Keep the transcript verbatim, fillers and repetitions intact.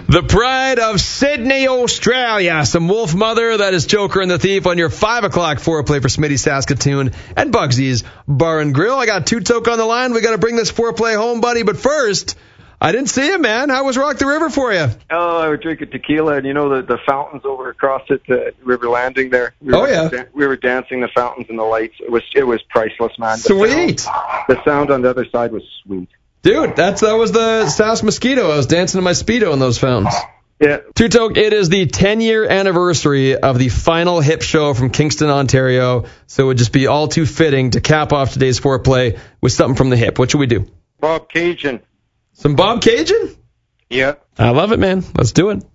The pride of Sydney, Australia. Some Wolf Mother, that is Joker and the Thief on your five o'clock foreplay for Smitty Saskatoon and Bugsy's Bar and Grill. I got Two Toke on the line. We got to bring this foreplay home, buddy. But first, I didn't see you, man. How was Rock the River for you? Oh, I was drinking tequila, and you know the, the fountains over across at the River Landing there? We oh, were, yeah. Dan- we were dancing the fountains and the lights. It was it was priceless, man. The Sweet. Sound, the sound on the other side was sweet. Dude, that's that was the Sask Mosquito. I was dancing in my Speedo in those fountains. Yeah. Two Toke, it is the ten-year anniversary of the final hip show from Kingston, Ontario, so it would just be all too fitting to cap off today's foreplay with something from the hip. What should we do? Bob Cajun. Some Bob Cajun? Yeah. I love it, man. Let's do it.